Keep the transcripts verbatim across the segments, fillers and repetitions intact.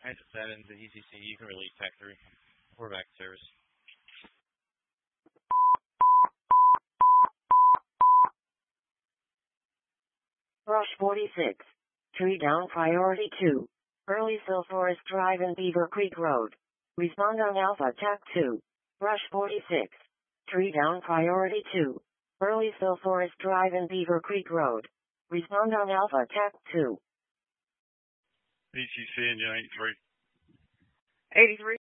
Engine seven to E C C, you can release Tech three. We're back to service. Rush forty-six. Tree down priority two. Early Sill Forest Drive and Beaver Creek Road. Respond on Alpha Tac two. Rush forty-six. Tree down priority two. Early Sill Forest Drive and Beaver Creek Road. Respond on Alpha Tac two. E C C engine eighty-three. eighty-three.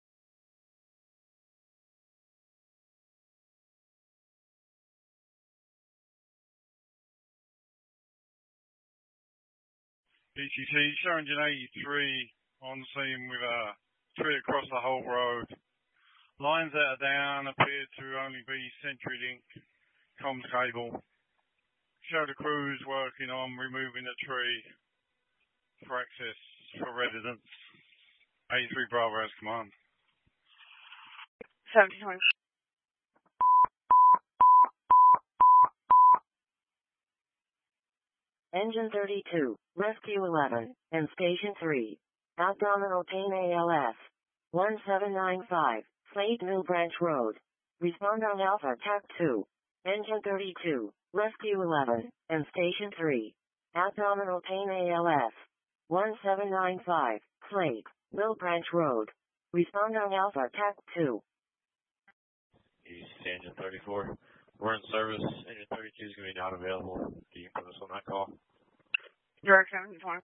E C C, show engine eighty-three on scene with a tree across the whole road. Lines that are down appear to only be CenturyLink comms cable. Show the crews working on removing the tree for access for residents. eighty-three Bravo has command. seventeen twenty. Engine thirty-two, Rescue eleven, and Station three. Abdominal pain A L S. one seven nine five, Slate Mill Branch Road. Respond on Alpha Tac two. Engine thirty-two, Rescue eleven, and Station three. Abdominal pain A L S. one seven nine five, Slate Mill Branch Road. Respond on Alpha Tac two. E C C engine thirty-four. We're in service. Engine thirty-two is going to be not available. You can put us on that call. Direct seventeen twenty.